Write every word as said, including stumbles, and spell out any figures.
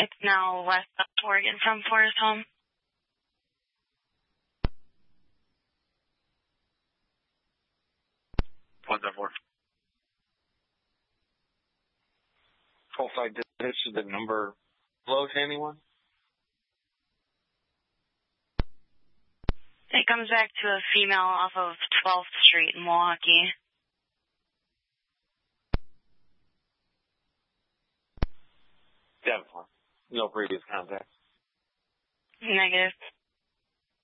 It's now west of Oregon from Forest Home. What's that for? Call five digits to the number below to anyone? It comes back to a female off of twelfth Street in Milwaukee. Davenport. No previous contact. Negative.